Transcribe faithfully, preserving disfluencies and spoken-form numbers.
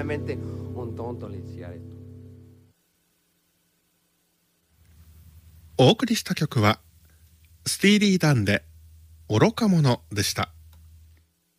verdaderamente un tonto le hiciera esto。 お送りした曲はスティーリー・ダンで愚か者でした。